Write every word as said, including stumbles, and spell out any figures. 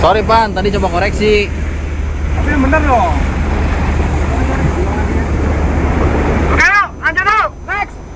Sorry Pan, tadi coba koreksi. Tapi yang bener dong.